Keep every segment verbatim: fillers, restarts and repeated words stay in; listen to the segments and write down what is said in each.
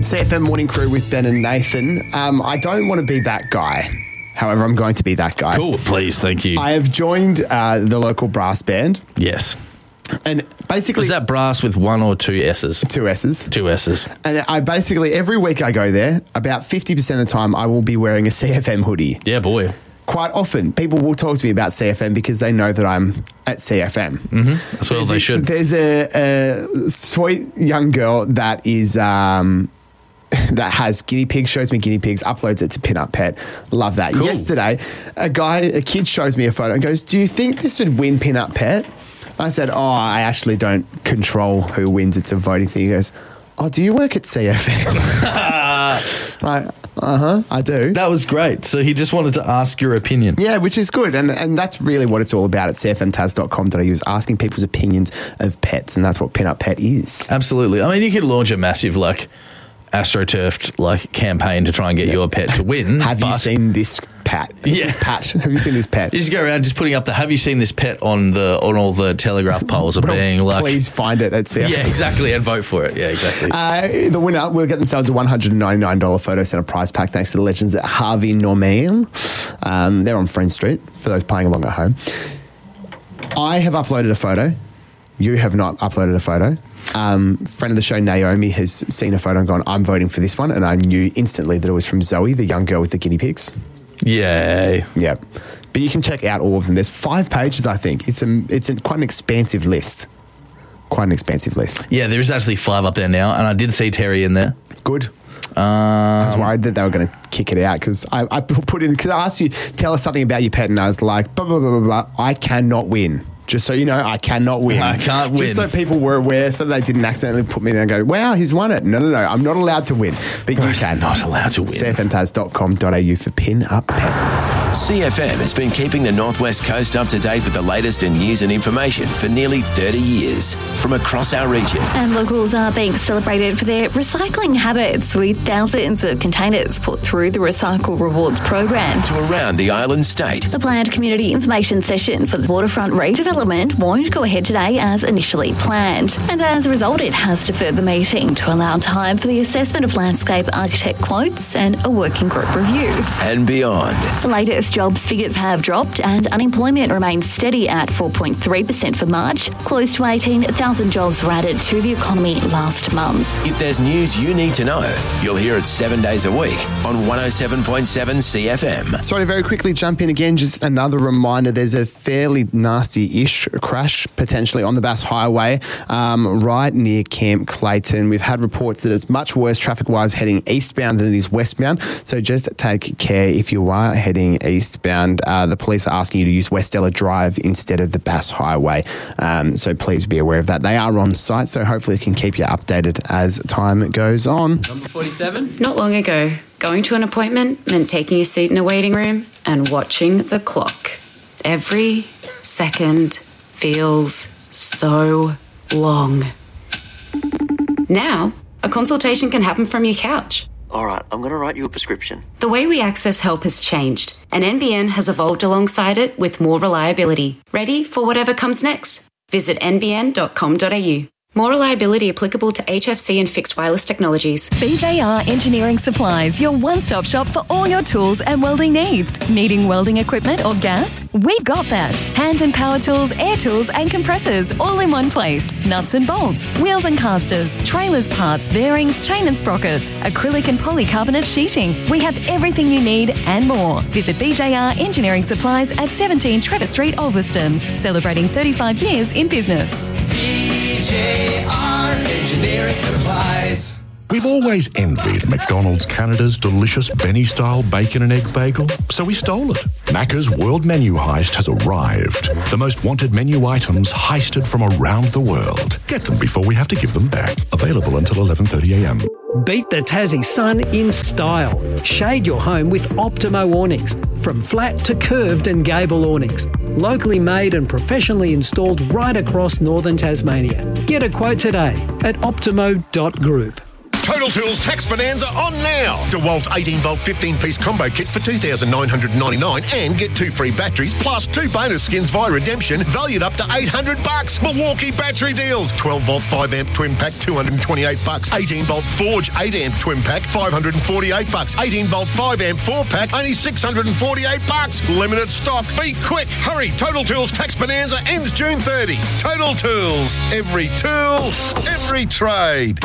C F M Morning Crew with Ben and Nathan. Um, I don't want to be that guy. However, I'm going to be that guy. Cool, please, thank you. I have joined uh, the local brass band. Yes. And basically... Is that brass with one or two S's? Two S's. Two S's. And I basically, every week I go there, about fifty percent of the time I will be wearing a C F M hoodie. Yeah, boy. Quite often, people will talk to me about C F M because they know that I'm at C F M. Mm-hmm. As well as they should. There's a, a sweet young girl that is... Um, that has guinea pigs, shows me guinea pigs, uploads it to Pin Up Pet. Love that. Cool. Yesterday, a guy, a kid shows me a photo and goes, do you think this would win Pin Up Pet? I said, oh, I actually don't control who wins. It's a voting thing. He goes, oh, do you work at C F M? Like, uh-huh, I do. That was great. So he just wanted to ask your opinion. Yeah, which is good. And and that's really what it's all about at c f m tas dot com dot a u, is asking people's opinions of pets. And that's what Pin Up Pet is. Absolutely. I mean, you could launch a massive, like, AstroTurf like campaign to try and get yep. your pet to win. Have you seen this pet? Yeah. This patch. Have you seen this pet? You just go around just putting up the have you seen this pet on the on all the Telegraph polls of well, being like please find it at C F M. Yeah, exactly, and vote for it. Yeah, exactly. Uh, the winner will get themselves a one hundred ninety-nine dollars photo center prize pack thanks to the legends at Harvey Norman. Um, they're on Friend Street for those playing along at home. I have uploaded a photo. You have not uploaded a photo. Um, friend of the show, Naomi, has seen a photo and gone, I'm voting for this one. And I knew instantly that it was from Zoe, the young girl with the guinea pigs. Yay. Yeah. But you can check out all of them. There's five pages, I think. It's a, it's a, quite an expansive list. Quite an expansive list. Yeah, there is actually five up there now. And I did see Terry in there. Good. Um, I was worried that they were going to kick it out because I, I put in, because I asked you, tell us something about your pet, and I was like, blah, blah, blah, blah, blah. I cannot win. Just so you know, I cannot win. I can't win. Just so people were aware, so they didn't accidentally put me there and go, wow, he's won it. No, no, no, I'm not allowed to win. But you can. Not allowed to win. c f m tas dot com dot a u for Pin Up Pet. C F M has been keeping the Northwest Coast up to date with the latest in news and information for nearly thirty years from across our region. And locals are being celebrated for their recycling habits, with thousands of containers put through the Recycle Rewards program. To around the island state. The planned community information session for the waterfront redevelopment won't go ahead today as initially planned. And as a result, it has deferred the meeting to allow time for the assessment of landscape architect quotes and a working group review. And beyond. The latest jobs figures have dropped and unemployment remains steady at four point three percent for March. Close to eighteen thousand jobs were added to the economy last month. If there's news you need to know, you'll hear it seven days a week on one oh seven point seven C F M. Sorry to very quickly jump in again. Just another reminder, there's a fairly nasty-ish crash potentially on the Bass Highway um, right near Camp Clayton. We've had reports that it's much worse traffic-wise heading eastbound than it is westbound, so just take care if you are heading eastbound. Uh, the police are asking you to use Westella Drive instead of the Bass Highway, um, so please be aware of that. They are on site, so hopefully we can keep you updated as time goes on. Number forty-seven. Not long ago, going to an appointment meant taking a seat in a waiting room and watching the clock. Every second feels so long. Now, a consultation can happen from your couch. All right, I'm going to write you a prescription. The way we access help has changed, and N B N has evolved alongside it with more reliability. Ready for whatever comes next? Visit n b n dot com dot a u. More reliability applicable to H F C and fixed wireless technologies. B J R Engineering Supplies, your one-stop shop for all your tools and welding needs. Needing welding equipment or gas? We've got that. Hand and power tools, air tools and compressors all in one place. Nuts and bolts, wheels and casters, trailers parts, bearings, chain and sprockets, acrylic and polycarbonate sheeting. We have everything you need and more. Visit B J R Engineering Supplies at seventeen Trevor Street, Ulverston. Celebrating thirty-five years in business. B J R Engineering Supplies. We've always envied McDonald's Canada's delicious Benny-style bacon and egg bagel, so we stole it. Macca's World Menu Heist has arrived. The most wanted menu items heisted from around the world. Get them before we have to give them back. Available until eleven thirty a m. Beat the Tassie sun in style. Shade your home with Optimo awnings. From flat to curved and gable awnings. Locally made and professionally installed right across northern Tasmania. Get a quote today at optimo dot group. Total Tools Tax Bonanza on now. DeWalt eighteen volt fifteen piece combo kit for two thousand nine hundred ninety-nine dollars and get two free batteries plus two bonus skins via redemption valued up to eight hundred bucks. Milwaukee battery deals. twelve volt five amp twin pack two hundred twenty-eight bucks. eighteen volt Forge eight amp twin pack five hundred forty-eight bucks. eighteen volt five amp four pack only six hundred forty-eight bucks. Limited stock. Be quick. Hurry. Total Tools Tax Bonanza ends June thirtieth. Total Tools. Every tool, every trade.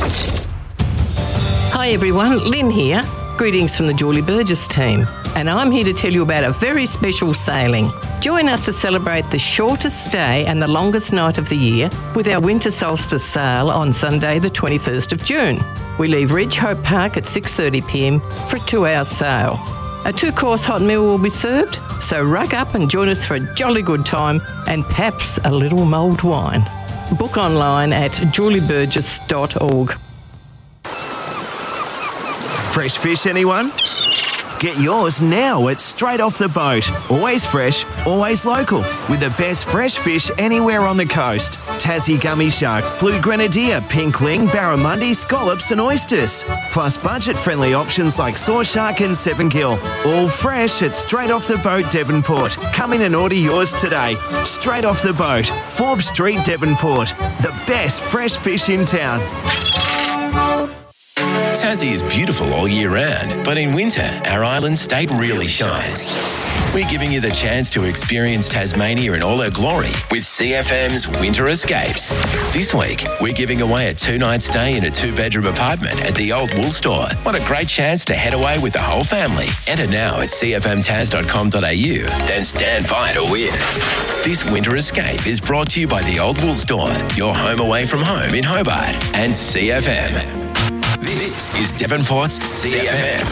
Hi everyone, Lynn here. Greetings from the Julie Burgess team. And I'm here to tell you about a very special sailing. Join us to celebrate the shortest stay and the longest night of the year with our winter solstice sail on Sunday the twenty-first of June. We leave Ridge Hope Park at six thirty p m for a two-hour sail. A two-course hot meal will be served, so rug up and join us for a jolly good time and perhaps a little mulled wine. Book online at julie burgess dot org. Fresh fish, anyone? Get yours now at Straight Off the Boat. Always fresh, always local, with the best fresh fish anywhere on the coast. Tassie gummy shark, blue grenadier, pink ling, barramundi, scallops and oysters. Plus budget-friendly options like saw shark and seven gill. All fresh at Straight Off the Boat, Devonport. Come in and order yours today. Straight Off the Boat, Forbes Street, Devonport. The best fresh fish in town. Tassie is beautiful all year round, but in winter, our island state really shines. We're giving you the chance to experience Tasmania in all her glory with C F M's Winter Escapes. This week, we're giving away a two-night stay in a two-bedroom apartment at the Old Wool Store. What a great chance to head away with the whole family. Enter now at c f m tas dot com dot a u, then stand by to win. This Winter Escape is brought to you by the Old Wool Store, your home away from home in Hobart, and C F M. This is Devonport's C F M.